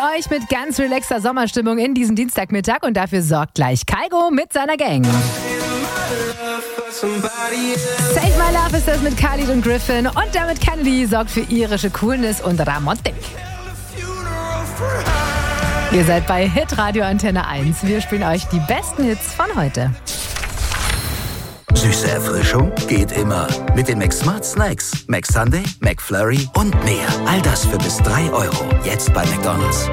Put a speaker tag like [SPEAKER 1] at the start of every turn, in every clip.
[SPEAKER 1] euch mit ganz relaxter Sommerstimmung in diesen Dienstagmittag und dafür sorgt gleich Kygo mit seiner Gang. Save My Love ist das mit Khalid und Griffin und damit Kennedy sorgt für irische Coolness und Romantik. Ihr seid bei Hitradio Antenne 1. Wir spielen euch die besten Hits von heute.
[SPEAKER 2] Süße Erfrischung geht immer. Mit den McSmart Snacks. McSunday, McFlurry und mehr. All das für bis 3 €. Jetzt bei McDonald's.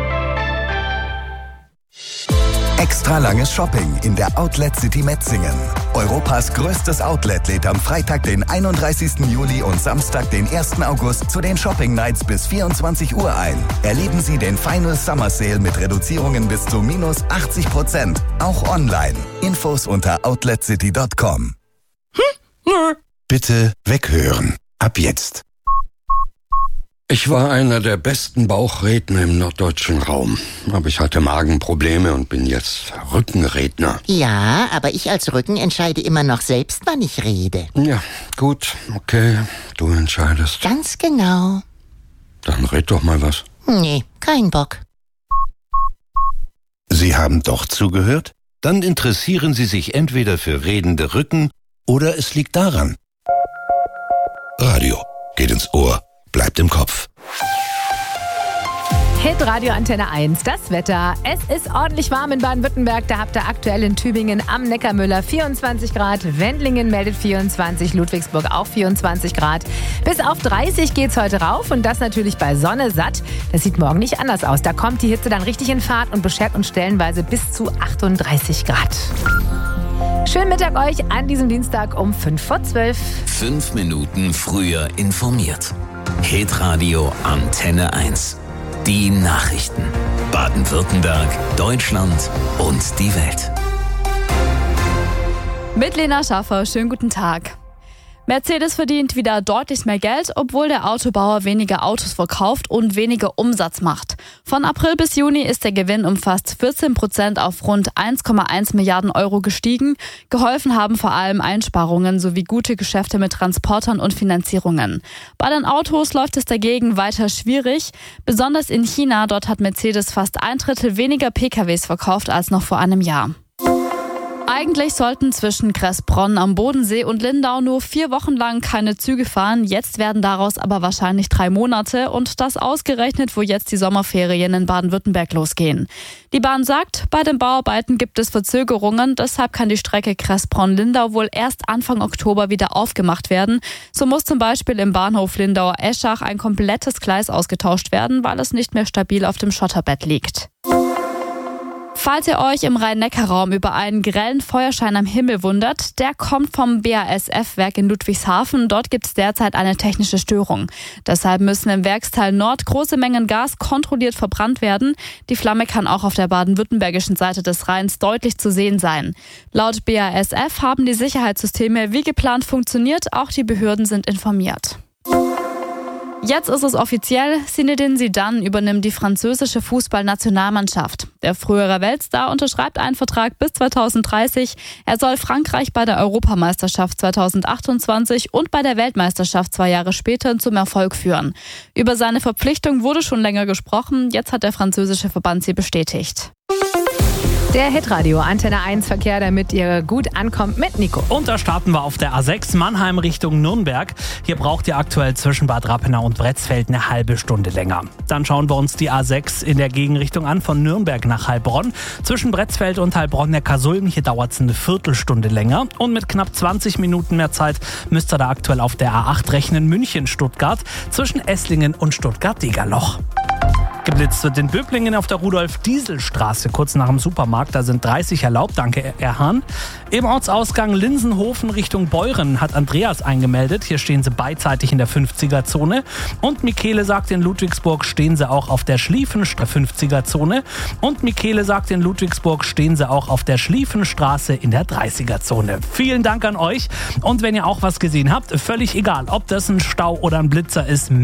[SPEAKER 3] Extra langes Shopping in der Outlet City Metzingen. Europas größtes Outlet lädt am Freitag, den 31. Juli und Samstag, den 1. August zu den Shopping Nights bis 24 Uhr ein. Erleben Sie den Final Summer Sale mit Reduzierungen bis zu minus 80%. Auch online. Infos unter outletcity.com.
[SPEAKER 4] Bitte weghören. Ab jetzt. Ich war einer der besten Bauchredner im norddeutschen Raum. Aber ich hatte Magenprobleme und bin jetzt Rückenredner.
[SPEAKER 5] Ja, aber ich als Rücken entscheide immer noch selbst, wann ich rede.
[SPEAKER 4] Ja, gut, okay, du entscheidest.
[SPEAKER 5] Ganz genau.
[SPEAKER 4] Dann red doch mal was.
[SPEAKER 5] Nee, kein Bock.
[SPEAKER 6] Sie haben doch zugehört? Dann interessieren Sie sich entweder für redende Rücken oder es liegt daran. Radio geht ins Ohr, bleibt im Kopf.
[SPEAKER 1] Hitradio Antenne 1, das Wetter. Es ist ordentlich warm in Baden-Württemberg. Da habt ihr aktuell in Tübingen am Neckarmüller 24 Grad. Wendlingen meldet 24, Ludwigsburg auch 24 Grad. Bis auf 30 geht's heute rauf und das natürlich bei Sonne satt. Das sieht morgen nicht anders aus. Da kommt die Hitze dann richtig in Fahrt und beschert uns stellenweise bis zu 38 Grad. Schönen Mittag euch an diesem Dienstag um 11:55.
[SPEAKER 2] 5 Minuten früher informiert. Hitradio Antenne 1. Die Nachrichten. Baden-Württemberg, Deutschland und die Welt.
[SPEAKER 7] Mit Lena Schaffer, schönen guten Tag. Mercedes verdient wieder deutlich mehr Geld, obwohl der Autobauer weniger Autos verkauft und weniger Umsatz macht. Von April bis Juni ist der Gewinn um fast 14% auf rund 1,1 Milliarden Euro gestiegen. Geholfen haben vor allem Einsparungen sowie gute Geschäfte mit Transportern und Finanzierungen. Bei den Autos läuft es dagegen weiter schwierig. Besonders in China, dort hat Mercedes fast 1/3 weniger PKWs verkauft als noch vor einem Jahr. Eigentlich sollten zwischen Kressbronn am Bodensee und Lindau nur 4 Wochen lang keine Züge fahren. Jetzt werden daraus aber wahrscheinlich 3 Monate und das ausgerechnet, wo jetzt die Sommerferien in Baden-Württemberg losgehen. Die Bahn sagt, bei den Bauarbeiten gibt es Verzögerungen. Deshalb kann die Strecke Kressbronn-Lindau wohl erst Anfang Oktober wieder aufgemacht werden. So muss zum Beispiel im Bahnhof Lindauer-Eschach ein komplettes Gleis ausgetauscht werden, weil es nicht mehr stabil auf dem Schotterbett liegt. Falls ihr euch im Rhein-Neckar-Raum über einen grellen Feuerschein am Himmel wundert, der kommt vom BASF-Werk in Ludwigshafen. Dort gibt es derzeit eine technische Störung. Deshalb müssen im Werksteil Nord große Mengen Gas kontrolliert verbrannt werden. Die Flamme kann auch auf der baden-württembergischen Seite des Rheins deutlich zu sehen sein. Laut BASF haben die Sicherheitssysteme wie geplant funktioniert. Auch die Behörden sind informiert. Jetzt ist es offiziell, Zinedine Zidane übernimmt die französische Fußballnationalmannschaft. Der frühere Weltstar unterschreibt einen Vertrag bis 2030. Er soll Frankreich bei der Europameisterschaft 2028 und bei der Weltmeisterschaft 2 Jahre später zum Erfolg führen. Über seine Verpflichtung wurde schon länger gesprochen. Jetzt hat der französische Verband sie bestätigt.
[SPEAKER 1] Der Hitradio Antenne 1 Verkehr, damit ihr gut ankommt mit Nico.
[SPEAKER 8] Und da starten wir auf der A6 Mannheim Richtung Nürnberg. Hier braucht ihr aktuell zwischen Bad Rappenau und Bretzfeld eine halbe Stunde länger. Dann schauen wir uns die A6 in der Gegenrichtung an, von Nürnberg nach Heilbronn. Zwischen Bretzfeld und Heilbronn-Neckarsulm, hier dauert es eine Viertelstunde länger. Und mit knapp 20 Minuten mehr Zeit müsst ihr da aktuell auf der A8 rechnen, München-Stuttgart, zwischen Esslingen und Stuttgart-Degerloch. Geblitzt wird in Böblingen auf der Rudolf-Diesel-Straße, kurz nach dem Supermarkt. Da sind 30 erlaubt, danke Herr Hahn. Im Ortsausgang Linsenhofen Richtung Beuren hat Andreas eingemeldet. Hier stehen sie beidseitig in der 50er-Zone. Und Michele sagt, in Ludwigsburg stehen sie auch auf der Schlieffenstraße 50er-Zone. Und Michele sagt, in Ludwigsburg stehen sie auch auf der Schlieffenstraße in der 30er-Zone. Vielen Dank an euch. Und wenn ihr auch was gesehen habt, völlig egal, ob das ein Stau oder ein Blitzer ist,